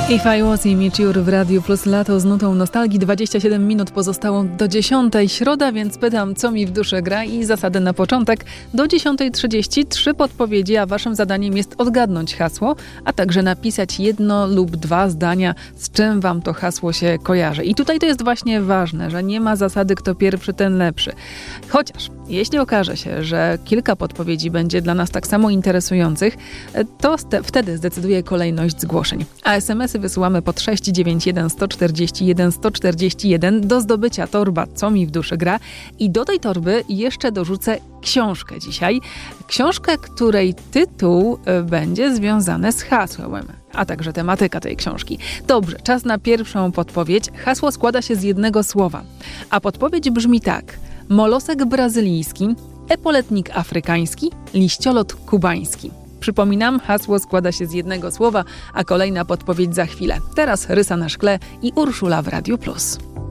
If I Was Immature w Radiu Plus Lato z nutą nostalgii. 27 minut pozostało do 10. Środa, więc pytam, co mi w duszy gra i zasady na początek. Do 10:30 3 podpowiedzi, a waszym zadaniem jest odgadnąć hasło, a także napisać 1 lub 2 zdania, z czym wam to hasło się kojarzy. I tutaj to jest właśnie ważne, że nie ma zasady kto pierwszy, ten lepszy. Chociaż jeśli okaże się, że kilka podpowiedzi będzie dla nas tak samo interesujących, to wtedy zdecyduje kolejność zgłoszeń. A SMS-y wysyłamy pod 691 141 141 do zdobycia torba Co mi w duszy gra. I do tej torby jeszcze dorzucę książkę dzisiaj. Książkę, której tytuł będzie związany z hasłem, a także tematyka tej książki. Dobrze, czas na pierwszą podpowiedź. Hasło składa się z jednego słowa, a podpowiedź brzmi tak: molosek brazylijski, epoletnik afrykański, liściolot kubański. Przypominam, hasło składa się z jednego słowa, a kolejna podpowiedź za chwilę. Teraz Rysa na szkle i Urszula w Radiu Plus.